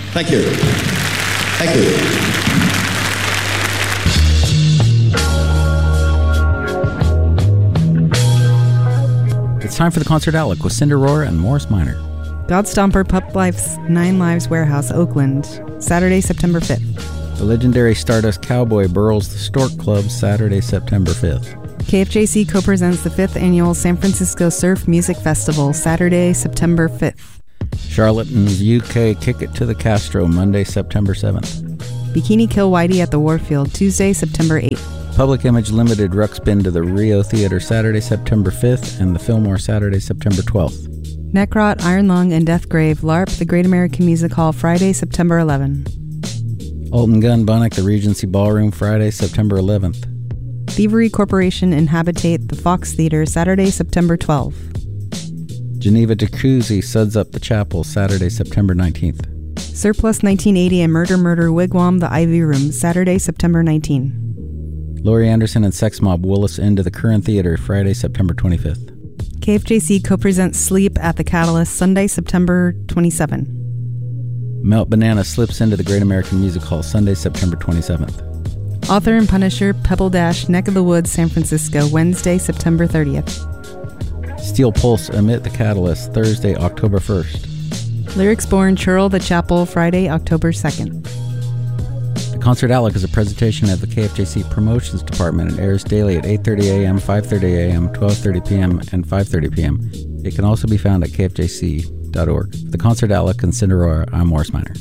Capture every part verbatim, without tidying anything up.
Thank you. Thank you. It's time for the Concert Outlook with Cinder Roar and Morris Minor. Godstomper Pup Life's Nine Lives Warehouse, Oakland, Saturday, September fifth. The legendary Stardust Cowboy Burls the Stork Club, Saturday, September fifth. K F J C co-presents the fifth Annual San Francisco Surf Music Festival, Saturday, September fifth. Charlatans U K Kick It to the Castro, Monday, September seventh. Bikini Kill Whitey at the Warfield, Tuesday, September eighth. Public Image Limited Ruxpin to the Rio Theater, Saturday, September fifth, and the Fillmore, Saturday, September twelfth. Necrot, Iron Lung, and Deathgrave, LARP, the Great American Music Hall, Friday, September eleventh. Alton Gun Bunnock, the Regency Ballroom, Friday, September eleventh. Thievery Corporation and Habitate, the Fox Theater, Saturday, September twelfth. Geneva Jacuzzi, Suds Up the Chapel, Saturday, September nineteenth. Surplus nineteen eighty and Murder Murder Wigwam, the Ivy Room, Saturday, September nineteenth. Laurie Anderson and Sex Mob Willis into the Current Theater, Friday, September twenty-fifth. K F J C co-presents Sleep at the Catalyst, Sunday, September twenty-seventh. Melt Banana slips into the Great American Music Hall, Sunday, September twenty-seventh. Author and Punisher, Pebble Dash, Neck of the Woods, San Francisco, Wednesday, September thirtieth. Steel Pulse Emit the Catalyst, Thursday, October first. Lyrics Born, Churl the Chapel, Friday, October second. The Concert Outlook is a presentation of the K F J C Promotions Department and airs daily at eight thirty a.m., five thirty a.m., twelve thirty p.m., and five thirty p.m. It can also be found at k f j c dot org. The Concert Outlook and Cinder Roar, I'm Morris Minor.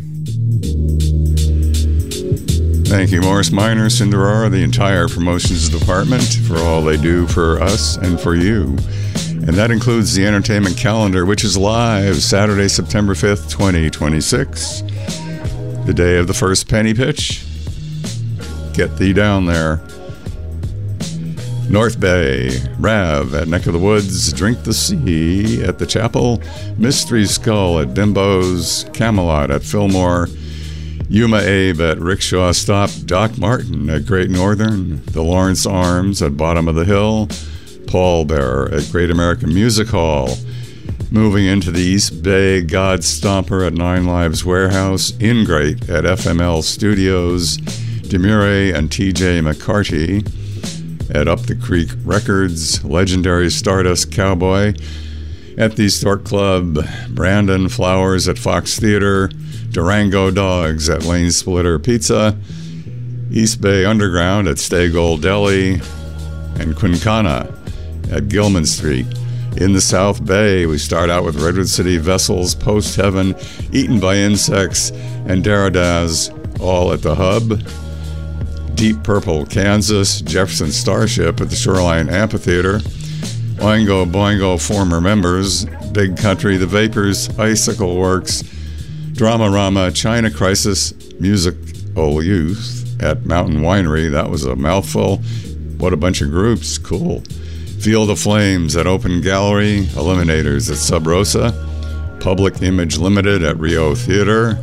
Thank you, Morris Minor, Cinder Roar, the entire Promotions Department for all they do for us and for you. And that includes the entertainment calendar, which is live Saturday, September fifth, twenty twenty-six. The day of the first penny pitch. Get thee down there. North Bay, Rav at Neck of the Woods, Drink the Sea at the Chapel, Mystery Skull at Bimbo's, Camelot at Fillmore, Yuma Abe at Rickshaw Stop, Doc Martin at Great Northern, the Lawrence Arms at Bottom of the Hill, Paul Bearer at Great American Music Hall. Moving into the East Bay, Godstomper at Nine Lives Warehouse, Ingrate at F M L Studios, Demure and T J McCarty at Up the Creek Records, legendary Stardust Cowboy at the Stork Club, Brandon Flowers at Fox Theater, Durango Dogs at Lane Splitter Pizza, East Bay Underground at Stay Gold Deli, and Quincana at Gilman Street. In the South Bay, we start out with Redwood City Vessels, Post Heaven, Eaten by Insects, and Daradaz, all at the Hub. Deep Purple, Kansas, Jefferson Starship at the Shoreline Amphitheater. Oingo Boingo former members, Big Country, The Vapors, Icicle Works, Dramarama, China Crisis, Musical Youth at Mountain Winery. That was a mouthful. What a bunch of groups. Cool. Field of Flames at Open Gallery, Eliminators at Sub Rosa, Public Image Limited at Rio Theater,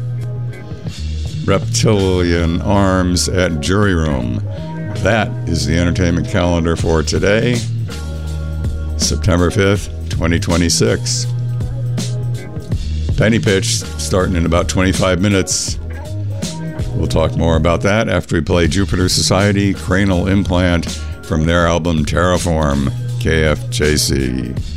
Reptilian Arms at Jury Room. That is the entertainment calendar for today, September fifth, twenty twenty-six. Penny Pitch starting in about twenty-five minutes. We'll talk more about that after we play Jupiter Society, Cranial Implant from their album Terraform. K F J C.